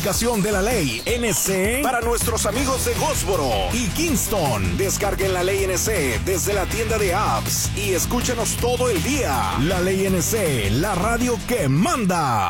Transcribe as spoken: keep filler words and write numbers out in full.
aplicación de La Ley N C para nuestros amigos de Goldsboro y Kingston. Descarguen La Ley N C desde la tienda de apps y escúchenos todo el día. La Ley N C, la radio que manda.